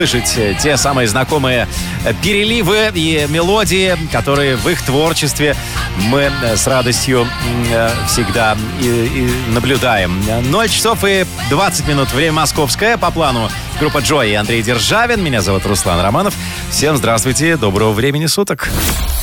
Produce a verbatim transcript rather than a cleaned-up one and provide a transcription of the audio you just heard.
Слышать те самые знакомые переливы и мелодии, которые в их творчестве мы с радостью всегда и, и наблюдаем. ноль часов и двадцать минут. Время московское. По плану группа Джой и Андрей Державин. Меня зовут Руслан Романов. Всем здравствуйте. Доброго времени суток.